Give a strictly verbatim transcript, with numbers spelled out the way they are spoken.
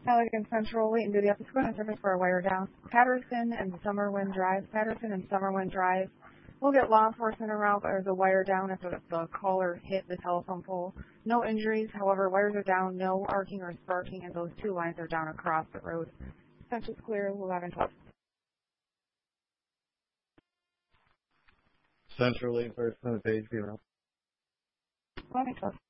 Allegan Central, wait and do the office equipment service for a wire down. Patterson and Summerwind Drive. Patterson and Summerwind Drive. We'll get law enforcement around. There's a wire down if the, the caller hit the telephone pole. No injuries, however, wires are down, no arcing or sparking, and those two lines are down across the road. Central's clear, eleven twelve. Central, eight first on the page, be around. eleven twelve.